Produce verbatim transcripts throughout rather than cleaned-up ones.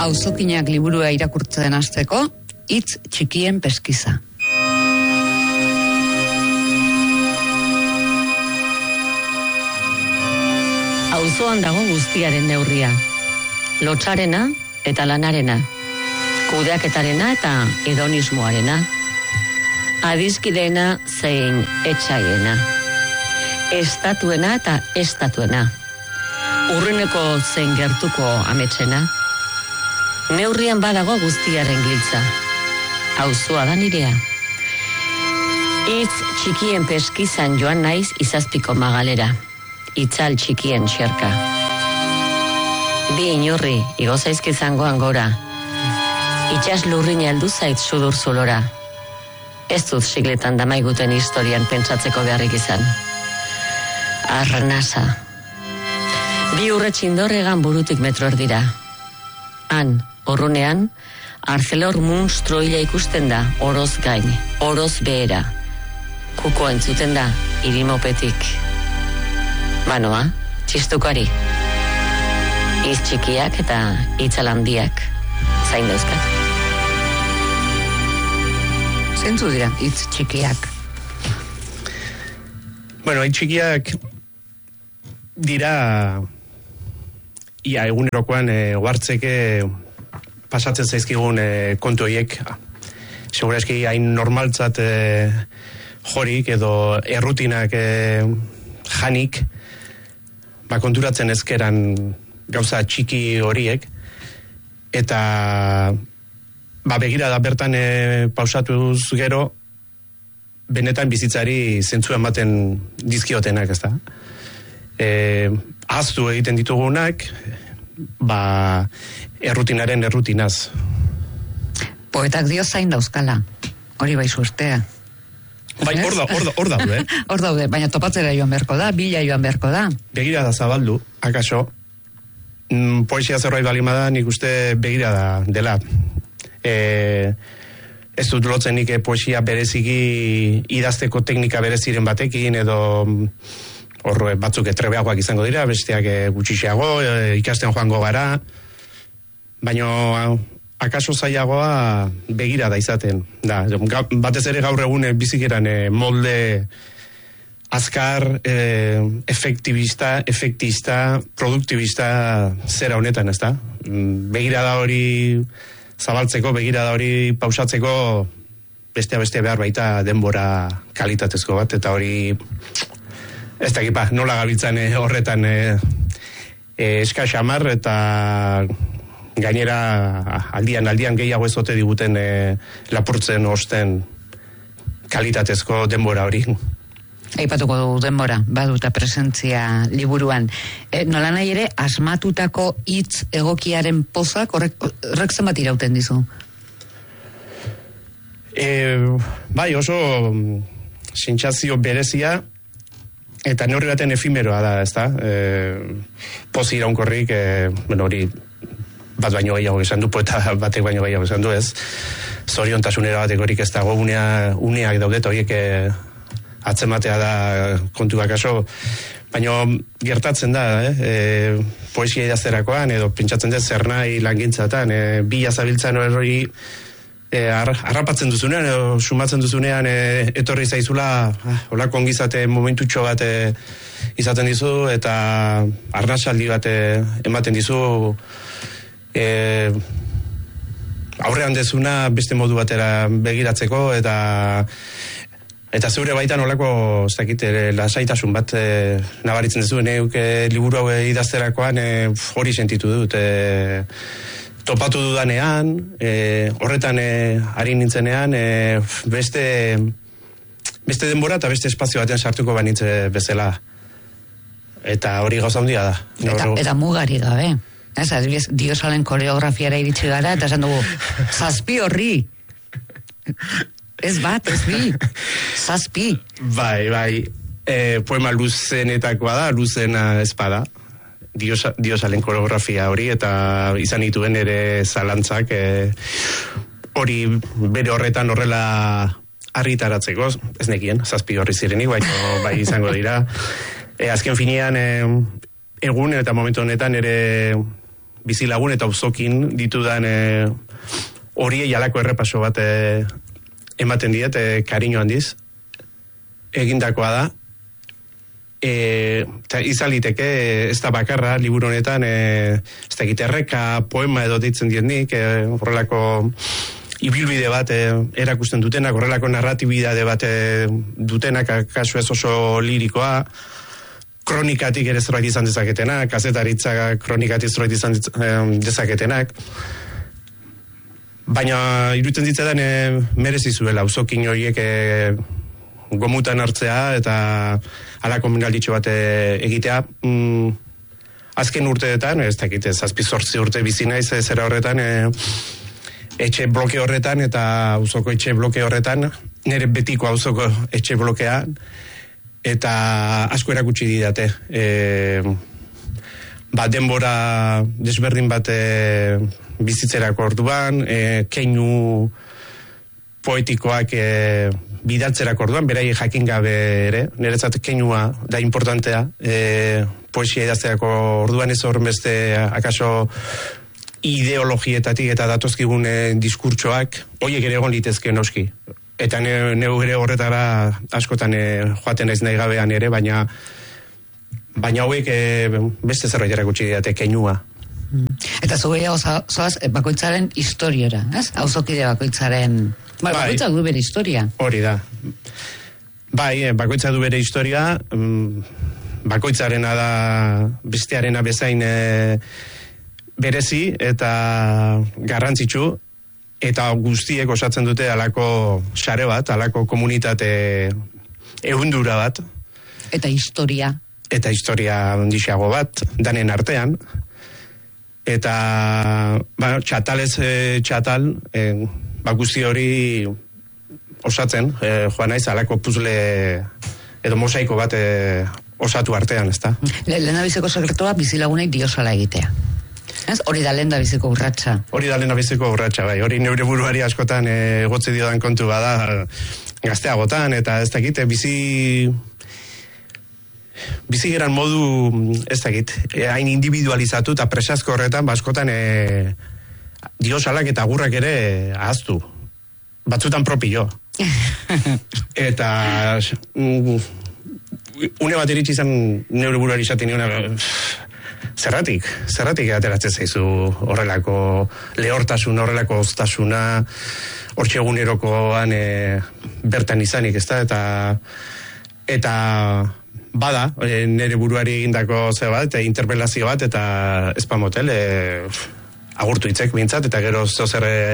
Auzokinak liburua irakurtzen hasteko, hitz txikien peskiza. Auzoan dago guztiaren neurria. Lotsarena eta lanarena. Kudeaketarena eta hedonismoarena. Adiskideena zein etxaiena. Estatuena eta estatuena. Urruneko zein gertuko ametsena. Neurrian badago guztiaren giltza. Auzoa da nirea. Hitz txikien peskizan joan naiz izazpiko magalera. Itzal txikien xerka. Bi inurri, igo zaizkizangoan gora. Itxas lurrina heldu zait sudur zulora. Ez dut sigletan damaiguten historian pentsatzeko beharrik izan. Arnasa. Bi urretxindorregan burutik metro erdira. Han, urrunean, Arcelor Munstroila ikusten da, oroz gain, oroz behera. Kuko entzuten da, irimopetik. Banoa, txistukari. Hitz txikiak eta itzal handiak zain dauzkat. Zentzu dira, hitz txikiak? Bueno, hitz txikiak dira ia egunerokoan e, ohartzeke pasatzen zaizkigun e, kontu horiek. Segurazki hain normaltzat e, jorik edo errutinak e, janik, ba, konturatzen ezkeran gauza txiki horiek, eta ba, begira da bertan e, pausatuz gero, benetan bizitzari zentzu ematen dizkiotenak, ez da? E, ahaztu egiten ditugunak, ba, errutinaren errutinaz. Poetak dio zain dauzkala, hori bai suertea. Bai, hor da, hor da, hor daude. Hor daude, baina topatzera joan beharko da, bila joan beharko da. Begira da zabaldu, akaso, mm, poesia zerbait balimada, nik uste begira da dela. E, ez dut lotzen nik poesia bereziki idazteko teknika bereziren batekin, edo hor batzuk etrebeagoak izango dira, besteak gutxiago, e, ikasten joango gara, baina akaso zailagoa begira da izaten. Da, batez ere gaur egun bizikeran e, molde azkar, e, efektibista, efektista, produktibista zera honetan, ez da? Begira da hori zabaltzeko, begira da hori pausatzeko, bestea beste behar baita denbora kalitatezko bat, eta hori ez dakipa, nola gabiltzan e, horretan e, e, eska xamar, eta gainera aldian aldian gehiago ez ote diguten e, lapurtzen osten kalitatezko denbora hori. Aipatuko du denbora, baduta presentzia liburuan. E, nola nahi ere, asmatutako hitz egokiaren pozak horrek, horrek zenbat irauten dizu? E, bai, oso sentsazio berezia, eta neurri baten efimeroa da, ezta? E, pozi iraunkorrik, e, bueno, hori bat baino gehiago esan du, poeta batek baino gehiago esan du, ez? Zoriontasunera batek horik ez dago, unea, uneak daudet horiek atzematea da kontuak aso, baina gertatzen da, eh? E, poesia idazterakoan, edo pentsatzen dut zer nahi langintzatan, e, bila zabiltzan hori e, ar, harrapatzen duzunean, edo sumatzen duzunean e, etorri zaizula, ah, holako ongizate momentutxo bat e, izaten dizu, eta arnasaldi bat e, ematen dizu, E, aurrean dezuna beste modu batera begiratzeko, eta eta zeure baitan olako ez dakit, lasaitasun bat e, nabaritzen dezu, neuk e, liburu hau idazterakoan e, hori sentitu dut, e, topatu dudanean, e, horretan e, ari nintzenean, e, beste beste denbora eta beste espazio batean sartuko banitze bezala, eta hori gauza handia da. Eta, eta mugari gabe. Ez, adibidez, Diosalen koreografiara iritsi gara, eta esan dugu, zazpi horri. Ez bat, ez bi. Zazpi. Bai, bai. E, poema luzenetakoa da, luzena espada. Diosa, Diosalen koreografia hori, eta izan dituen ere zalantzak, e, hori bere horretan horrela argitaratzeko, ez nekien, zazpi horri zirenik, bai, bai izango dira. E, azken finean, e, egun eta momentu honetan ere bizilagun eta auzokin ditudan e, horiei halako errepaso bat e, ematen diet, e, kariño handiz, egindakoa da. E, ta izaliteke, ez da bakarra, liburu honetan, e, ez da giterreka, poema edo deitzen dienik, e, horrelako ibilbide bat e, erakusten dutenak, horrelako narratibidade bat e, dutenak, kasu ez oso lirikoa, kronikatik ere zerbait izan dezaketenak, kazetaritza kronikatik zerbait izan dezaketenak, baina iruditzen ditzetan e, merezi zuela, auzokin horiek e, gomutan hartzea eta halako minalditxo bat e, egitea. Mm, azken urteetan, ez dakit, zazpi zortzi urte bizi naiz zera horretan, e, etxe bloke horretan eta auzoko etxe bloke horretan, nire betiko auzoko etxe blokean, eta asko erakutsi didate. E, ba, denbora desberdin bat e, bizitzerako orduan, e, keinu poetikoak e, bidatzerako orduan, berai jakin gabe ere, niretzat keinua da importantea, e, poesia idazteako orduan ez horren beste akaso ideologietatik eta datozkigun e, diskurtsoak, horiek ere egon litezke noski. Eta ne, neu ere horretara askotan e, joaten naiz nahi gabean ere, baina baina hauek e, beste zerbait erakutsi didate keinua. Eta zu gehiago zoaz bakoitzaren historiora, ez? Auzokide bakoitzaren, ba, bai, bakoitza du bere historia. Hori da. Bai, bakoitza du bere historia, bakoitzarena da bestearena bezain e, berezi eta garrantzitsu, eta guztiek osatzen dute halako sare bat, halako komunitate ehundura bat. Eta historia. Eta historia ondixago bat, danen artean. Eta, ba, txatalez e, txatal, e, ba, guzti hori osatzen, e, joan naiz, halako puzle edo mosaiko bat e, osatu artean, ezta? Le, lehendabiziko sekretua bizilagunek diosala egitea. Ez? Hori da lehen da biziko urratsa. Hori da lehen da biziko urratsa, bai. Hori neure buruari askotan egotze e, diodan kontu bada gazteagotan, eta ez dakit, e, bizi bizi geran modu, ez dakit, e, hain individualizatu eta presazko horretan, askotan e, diosalak eta agurrak ere ahaztu. Batzutan propio. Eta mm, une bat iritsi izan neure buruari izaten niona, Zerratik, zerratik ateratzen zaizu horrelako lehortasun, horrelako oztasuna, hortxe egunerokoan e, bertan izanik, ezta? Eta, eta bada, e, nire buruari egindako ze bat, eta interpelazio bat, eta espamotel, e, agurtu hitzek bintzat, eta gero zozer e,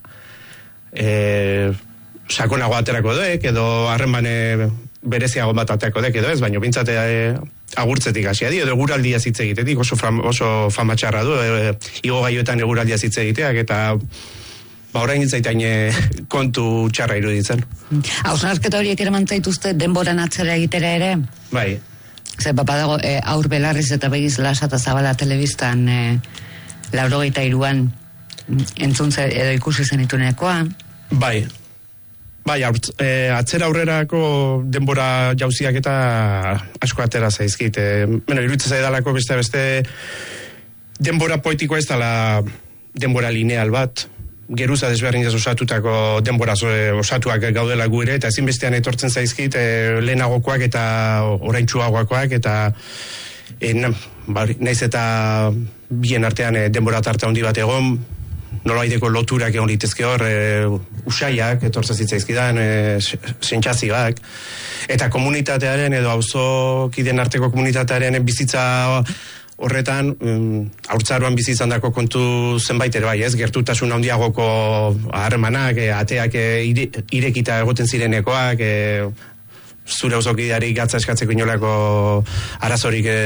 e, sakonago aterako doek, edo harremane bereziago bat ateako dek, edo ez, baina bintzat e, agurtzetik hasia di, edo eguraldia hitz egitetik oso, fam, oso fama txarra du, e, igo gaioetan eguraldia hitz egiteak, eta ba, orain gitzaitain e, kontu txarra iruditzen. Hausnarketa horiek ere mantzaituzte denboran atzera egitera ere? Bai. Zer, papadago, e, aur belarriz eta begiz lasa eta zabala telebistan e, laurogeita iruan entzuntze edo ikusi zenitunekoa? Bai. Bai, e, atzera aurrerako denbora jauziak eta asko atera zaizkit. E, bueno, iruditzen zaidalako beste beste denbora poetikoa ez dela denbora lineal bat. Geruza desberdinez osatutako denbora osatuak gaudela gu ere, eta ezinbestean etortzen zaizkit e, lehenagokoak eta oraintsuagoakoak, eta e, na, ba, naiz eta bien artean e, denbora tarte handi bat egon, nolaideko loturak egon litezke hor, e, usaiak, etortzen zitzaizkidan, e, sentsazioak, eta komunitatearen edo auzokideen arteko komunitatearen bizitza horretan, um, haurtzaroan bizi izandako kontu zenbait ere bai, ez, gertutasun handiagoko harremanak, e, ateak e, ire, irekita egoten zirenekoak, e, zure auzokideari gatza eskatzeko inolako arazorik e,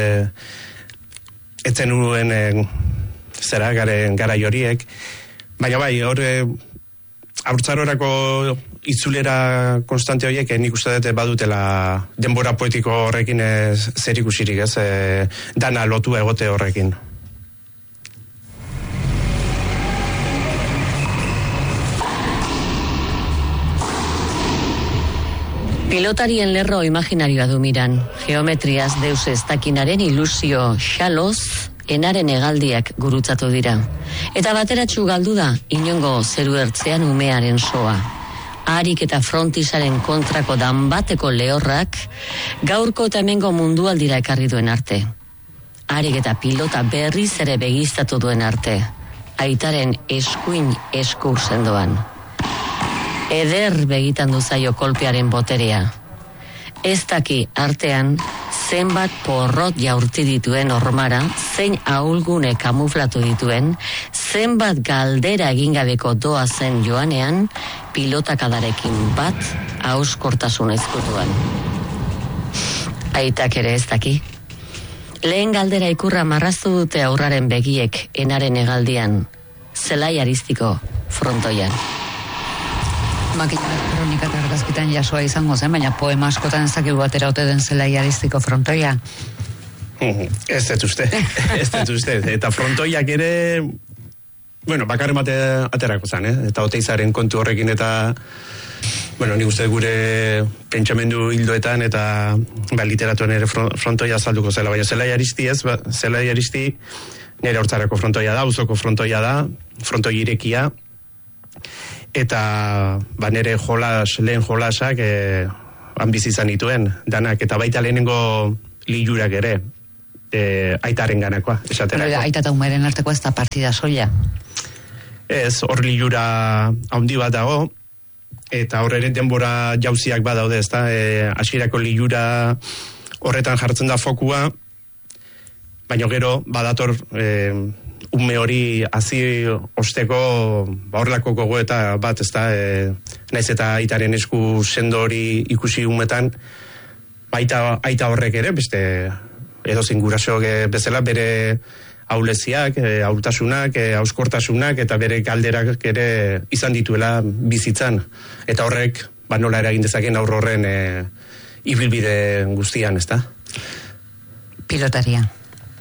etzen nuen e, zera, garen garai horiek. Baina bai, hor haurtzarorako itzulera konstante horiek nik uste dut badutela denbora poetiko horrekin zer ikusirik, ez, e, dana lotua egote horrekin. Pilotarien lerro imaginarioa du miran. Geometriaz deus ez dakinaren ilusio xaloz enaren hegaldiak gurutzatu dira. Eta bateratsu galdu da inongo zeru ertzean umearen soa. Harik eta frontisaren kontrako danbateko lehorrak gaurko eta hemengo mundualdira ekarri duen arte. Harik eta pilota berriz ere begiztatu duen arte. Aitaren eskuin esku sendoan. Eder begitan du zaio kolpearen boterea. Ez daki artean zenbat porrot jaurti dituen ormara, zein ahulgune kamuflatu dituen, zenbat galdera egingabeko doa zen joanean, pilotakadarekin bat hauskortasun ezkutuan. Aitak ere ez daki. Lehen galdera ikurra marraztu dute aurraren begiek enaren hegaldian, zelai aristiko frontoian. Makinak kronika eta argazkitan jasoa izango zen, baina poema askotan ezakigu batera ote den zelai aristiko frontoia. Ez dut uste, ez dut uste. Eta frontoiak ere, bueno, bakarren bate aterako zen, eh? Eta oteizaren kontu horrekin eta, bueno, nik uste gure pentsamendu hildoetan eta ba, literatuan ere frontoia azalduko zela, baina zelai aristi ez, ba, zelai aristi nire hortzarako frontoia da, uzoko frontoia da, frontoi irekia, eta ba, nire jolas, lehen jolasak eh, hanbizi izan dituen, danak, eta baita lehenengo lilurak ere, eh, aitaren ganakoa, esaterako. Aita eta umeren arteko ez da partida soila. Ez, hor lilura haundi bat dago, eta horre denbora jauziak badaude, ez da, e, hasierako lilura horretan jartzen da fokua, baina gero badator e, ume hori hazi osteko ba, horrelako gogoeta bat, ez da, e, naiz eta aitaren esku sendo hori ikusi umetan, baita aita horrek ere, beste edo zinguraso bezala bere auleziak, e, aultasunak, e, auskortasunak eta bere galderak ere izan dituela bizitzan. Eta horrek, ba nola eragin dezaken aur horren e, ibilbide guztian, ezta? Pilotaria.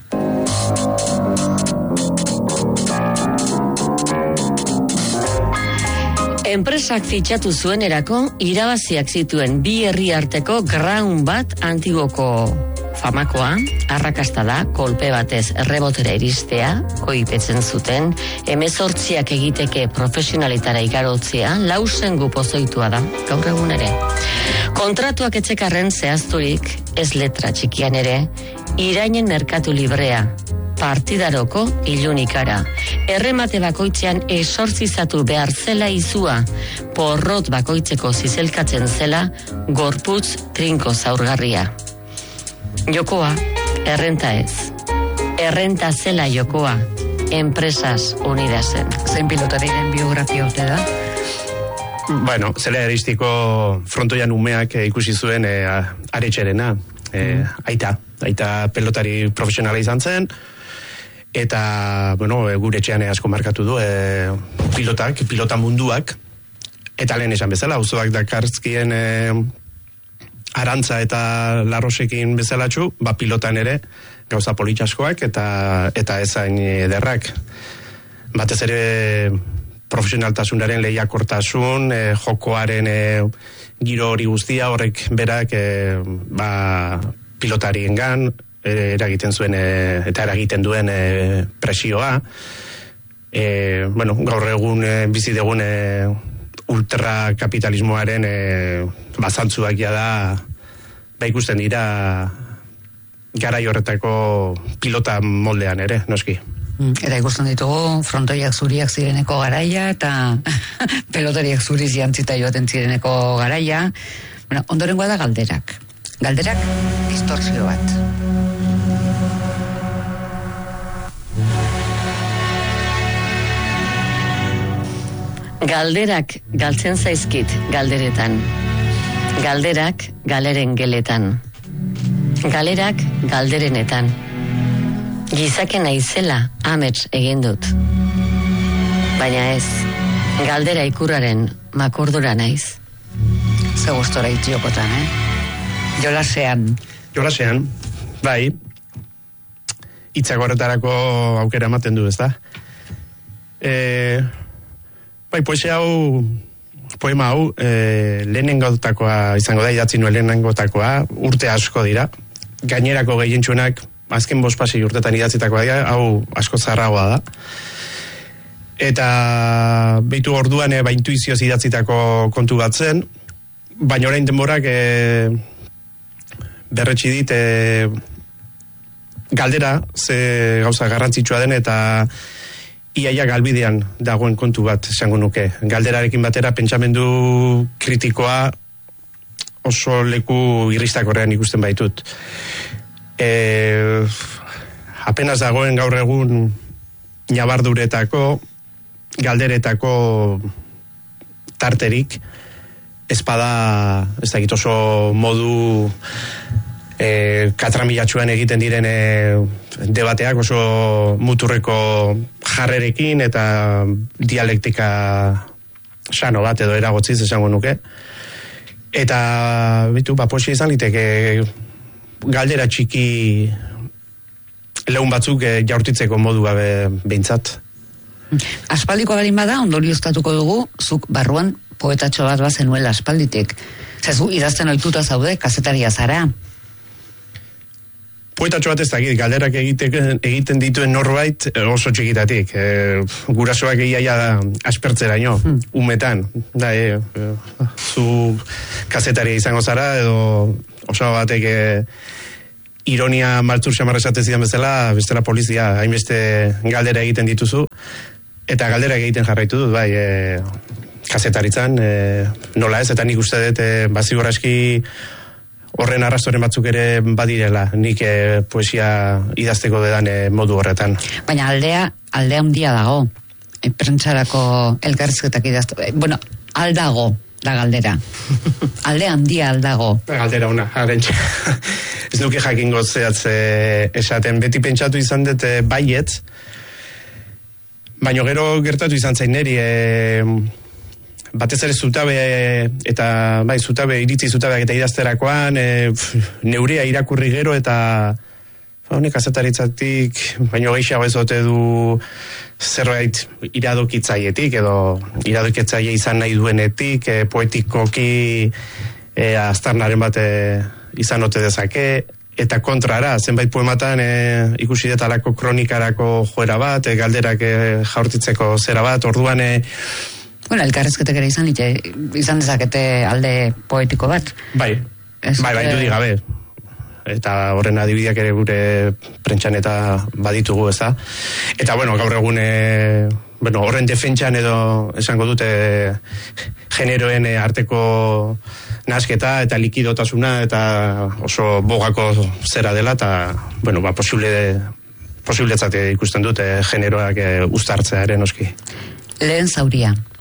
Enpresak fitxatu zuenerako irabaziak zituen bi herri arteko ground bat Antiboko famakoa, arrakasta da, kolpe batez errebotera iristea, koipetzen zuten, hemezortziak egiteke profesionalitara igarotzea, lausengu pozoitua da, gaur egun ere. Kontratuak etxekarren zehazturik, ez letra txikian ere, irainen merkatu librea, partidaroko ilunikara. Erremate bakoitzean esortzizatu behar zela izua, porrot bakoitzeko zizelkatzen zela, gorputz trinko zaurgarria. Jokoa, errenta ez. Errenta zela jokoa, Empresas Unidasen. Zein pilotariren biografia ote da? Bueno, zela eristiko frontoian umeak eh, ikusi zuen eh, aretxerena, eh, mm. aita, aita pelotari profesionala izan zen, eta, bueno, gure etxean asko markatu du eh, pilotak, pilota munduak, eta lehen esan bezala, auzoak dakartzkien eh, arantza eta larrosekin bezalatxu, ba pilotan ere gauza politxaskoak eta eta ezain ederrak. Batez ere profesionaltasunaren lehiakortasun, e, jokoaren e, giro hori guztia horrek berak e, ba, pilotariengan e, eragiten zuen e, eta eragiten duen e, presioa. E, bueno, gaur egun e, bizi dugun e, ultrakapitalismoaren e, bazantzuak ja da ba ikusten dira garai horretako pilota moldean ere, noski. Eta ikusten ditugu frontoiak zuriak zireneko garaia eta pelotariak zuriz jantzita joaten zireneko garaia. Bueno, ondorengoa da galderak. Galderak distorsio bat. Galderak galtzen zaizkit galderetan. Galderak galeren geletan. Galerak galderenetan. Gizaken naizela amets egin dut. Baina ez, galdera ikurraren makurdura naiz. Ze gustora itxiokotan, eh? Jolasean. Jolasean, bai. Itzak horretarako aukera ematen du, ezta? Eh... Bai, poesia hau, poema hau, e, lehenengotakoa izango da, idatzi nuen lehenengotakoa, urte asko dira. Gainerako gehientsunak azken bost pasei urtetan idatzitakoa dira, hau asko zarragoa da. Eta behitu orduan e, ba, intuizioz idatzitako kontu bat zen, baina orain denborak e, berretsi dit e, galdera, ze gauza garrantzitsua den, eta iaia galbidean dagoen kontu bat esango nuke. Galderarekin batera pentsamendu kritikoa oso leku irristakorrean ikusten baitut. E, apenas dagoen gaur egun ñabarduretako, galderetako tarterik, espada, ez dakit oso modu e, katramilatxuan egiten diren e, debateak oso muturreko jarrerekin eta dialektika sano bat edo eragotziz esango nuke. Eta, bitu, ba, posia izan liteke galdera txiki lehun batzuk e, jaurtitzeko modu gabe behintzat. Aspaldiko balin bada, ondorioztatuko dugu, zuk barruan poetatxo bat bazenuela aspalditik. Zezu, idazten ohituta zaude, kazetaria zara. Poetatxo bat ez dakit, galderak egiten, egiten dituen norbait oso txikitatik. E, gurasoak egiaia aspertzeraino, hmm. umetan. Da, e, e, zu kazetaria izango zara, edo oso batek e, ironia maltzur xamarra esatezidan bezala, bestela polizia, hainbeste galdera egiten dituzu, eta galdera egiten jarraitu dut, bai, e, kazetaritzan, e, nola ez, eta nik uste dut, e, bazigorraski horren arrastoren batzuk ere badirela, nik e, poesia idazteko dedan e, modu horretan. Baina aldea, aldea handia dago, e, prentsarako elkarrizketak idazte, e, bueno, aldago da galdera. Alde handia aldago. Galdera ona, arentxe. Ez duke jakingo zehatz e, esaten, beti pentsatu izan dut e, baiet, baina gero gertatu izan zain neri, e, batez ere zutabe, eta bai, zutabe, iritzi zutabeak eta idazterakoan, e, neurea irakurri gero, eta honek azetaritzatik, baina gehiago ez ote du zerbait iradokitzaietik, edo iradokitzaie izan nahi duenetik, e, poetikoki e, aztarnaren bat e, izan ote dezake, eta kontrara, zenbait poematan e, ikusi detalako kronikarako joera bat, e, galderak e, jaurtitzeko zera bat, orduan e, bueno, elkarrezketek ere izan, ite, izan dezakete alde poetiko bat. Bai, ez bai, bai, dudik gabe. Eta horren adibideak ere gure prentxan eta baditugu, ez da. Eta, bueno, gaur egun, e, bueno, horren defentsan edo esango dute generoen arteko nasketa eta likidotasuna eta oso bogako zera dela, eta, bueno, ba, posible, posibletzate ikusten dute generoak e, uztartzea ere noski. Lehen zauria.